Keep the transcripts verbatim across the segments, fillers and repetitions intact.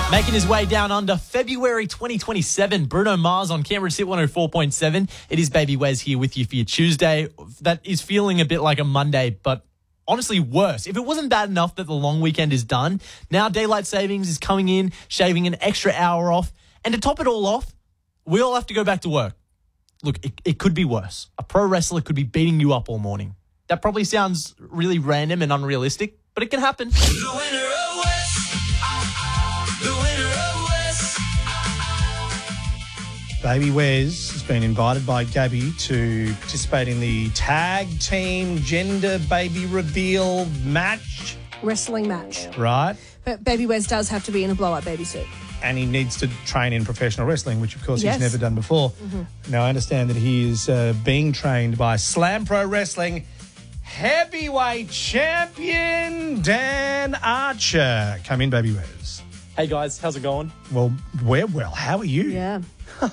Making his way down under February twenty twenty-seven, Bruno Mars on Canberra's Hit one oh four point seven. It is Baby Wes here with you for your Tuesday. That is feeling a bit like a Monday, but honestly worse. If it wasn't bad enough that the long weekend is done, now daylight savings is coming in, shaving an extra hour off. And to top it all off, we all have to go back to work. Look, it, it could be worse. A pro wrestler could be beating you up all morning. That probably sounds really random and unrealistic, but it can happen. The winner of West. The winner of West. Baby Wes has been invited by Gabby to participate in the tag team gender baby reveal match. Wrestling match. Right. But Baby Wes does have to be in a blow-up baby suit. And he needs to train in professional wrestling, which, of course, Yes. he's never done before. Mm-hmm. Now, I understand that he is uh, being trained by Slam Pro Wrestling heavyweight champion Dan Archer. Come in, Baby Wes. Hey guys, how's it going? Well, we're well. How are you? Yeah.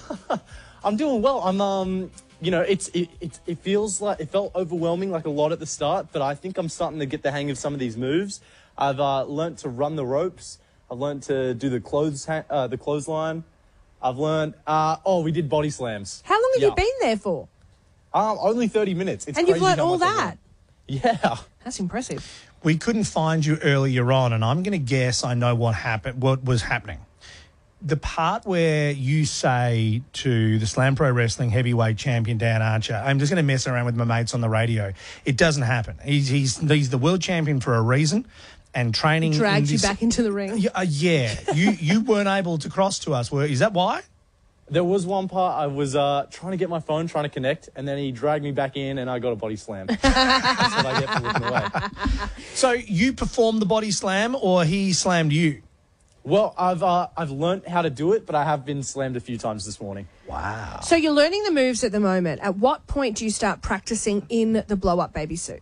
I'm doing well. I'm, um, you know, it's it, it it feels like it felt overwhelming, like a lot at the start, but I think I'm starting to get the hang of some of these moves. I've uh, learnt to run the ropes. I've learnt to do the clothes ha- uh, the clothesline. I've learned. Uh, oh, we did body slams. How long have Yeah. you been there for? Um, only thirty minutes. It's And you've crazy learnt how all much I've that? learned. Yeah. That's impressive. We couldn't find you earlier on, and I'm going to guess I know what happened. What was happening? The part where you say to the Slam Pro Wrestling heavyweight champion Dan Archer, "I'm just going to mess around with my mates on the radio." It doesn't happen. He's he's he's the world champion for a reason, and training Dragged in you this- back into the ring. Yeah, uh, yeah. you you weren't able to cross to us. Were is that why? There was one part I was uh, trying to get my phone, trying to connect, and then he dragged me back in, and I got a body slam. That's what I get for looking away. So you performed the body slam, or he slammed you? Well, I've uh, I've learnt how to do it, but I have been slammed a few times this morning. Wow. So you're learning the moves at the moment. At what point do you start practicing in the blow-up baby suit?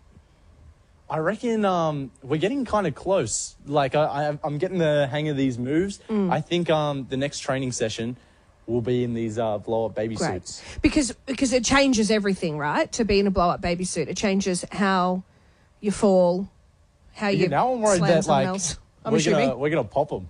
I reckon um, we're getting kind of close. Like I, I, I'm getting the hang of these moves. Mm. I think um, the next training session will be in these uh, blow-up baby Great. suits. Because because it changes everything, right? To be in a blow-up baby suit. It changes how you fall, how you Yeah, now I'm worried slam that someone like else. I'm we're assuming. gonna we're gonna pop them.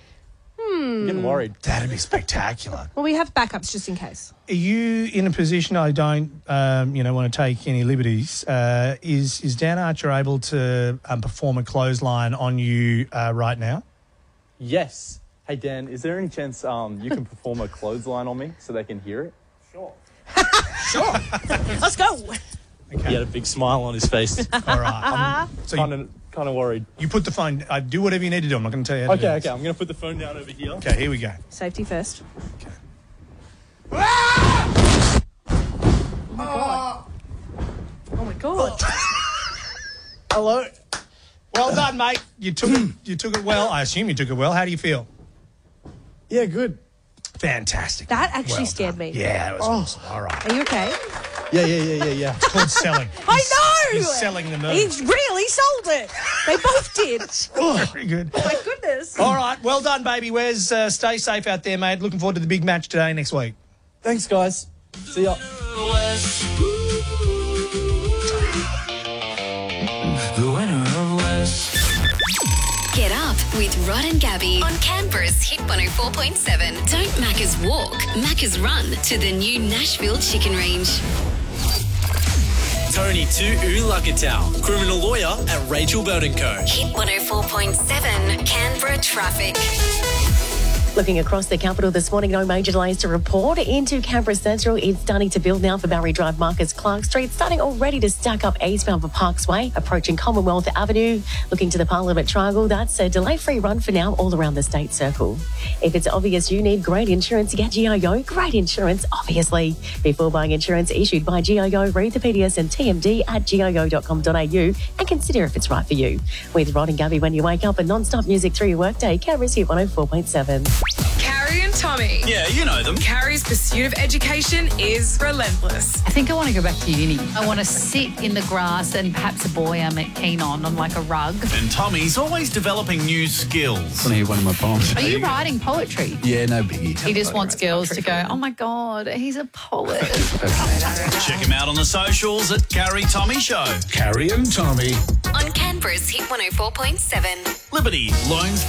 Hmm. I'm getting worried. That'd be spectacular. Well, we have backups just in case. Are you in a position? I don't, um, you know, want to take any liberties. Uh, is is Dan Archer able to um, perform a clothesline on you uh, right now? Yes. Hey Dan, is there any chance um, you can perform a clothesline on me so they can hear it? Sure. Sure. Let's go. Okay. He had a big smile on his face. All right. So kind you, of kind of worried. you put the phone. Uh, do whatever you need to do. I'm not going to tell you. How to Okay, do okay. I'm gonna put the phone down over here. Okay. Here we go. Safety first. Okay. Oh, my God. Hello. Well done, mate. You took it. You took it well. I assume you took it well. How do you feel? Yeah, good. Fantastic. That actually Well scared done. me. Yeah, that was awesome. All right. Are you okay? Yeah, yeah, yeah, yeah, yeah. It's called selling. I He's- know! He's selling the move. He really sold it. They both did. Oh, very good. My goodness. All right. Well done, baby. Wes, uh, stay safe out there, mate. Looking forward to the big match today next week. Thanks, guys. See ya. West. The winner of West. Get up with Rod and Gabby on Canberra's Hit one oh four point seven. Don't Macca's walk, Macca's run to the new Nashville Chicken Range. Tony Tu'ulakatau, criminal lawyer at Rachel Belt and Co. Hit one oh four point seven, Canberra traffic. Looking across the capital this morning, no major delays to report. Into Canberra Central, it's starting to build now for Barry Drive, Marcus Clark Street, starting already to stack up eastbound for Parks Way, approaching Commonwealth Avenue. Looking to the Parliament Triangle, that's a delay-free run for now all around the State Circle. If it's obvious you need great insurance, get G I O. Great insurance, obviously. Before buying insurance issued by G I O, read the P D S and T M D at G I O dot com dot A U and consider if it's right for you. With Rod and Gabby when you wake up and non-stop music through your workday, Canberra's Hit one oh four point seven. Carrie and Tommy. Yeah, you know them. Carrie's pursuit of education is relentless. I think I want to go back to uni. I want to sit in the grass and perhaps a boy I'm keen on, on like a rug. And Tommy's always developing new skills. Want to hear one of my poems? Are you writing poetry? Yeah, no biggie. He just wants girls to go, oh my God, he's a poet. Check him out on the socials at Carrie Tommy Show. Carrie and Tommy. On Canberra's Hit one oh four point seven. Liberty loans